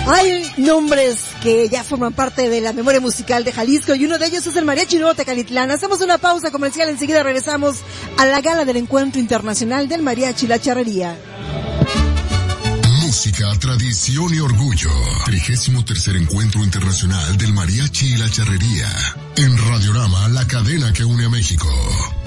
Hay nombres que ya forman parte de la memoria musical de Jalisco y uno de ellos es el Mariachi Nuevo Tecalitlán. Hacemos una pausa comercial, enseguida regresamos a la gala del Encuentro Internacional del Mariachi y la Charrería. Música, tradición y orgullo. 33º Encuentro Internacional del Mariachi y la Charrería. En Radiorama, la cadena que une a México.